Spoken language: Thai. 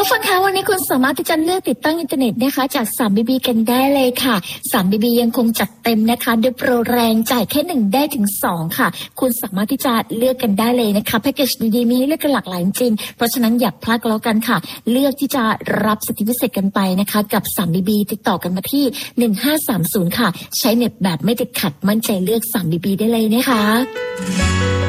ผู้ฟังคะวันนี้คุณสามารถที่จะเลือกติดตั้งอินเทอร์เน็ตนะคะจาก 3BB กันได้เลยค่ะ 3BB ยังคงจัดเต็มนะคะด้วยโปรแรงจ่ายแค่1ได้ถึง2ค่ะคุณสามารถที่จะเลือกกันได้เลยนะคะแพ็กเกจดีๆมีให้เลือกกันหลากหลายจริงเพราะฉะนั้นอย่าพลาดแล้วกันค่ะเลือกที่จะรับสิทธิพิเศษกันไปนะคะกับ 3BB ติดต่อกันมาที่1530ค่ะใช้เน็ตแบบไม่ติดขัดมั่นใจเลือก 3BB ได้เลยนะคะ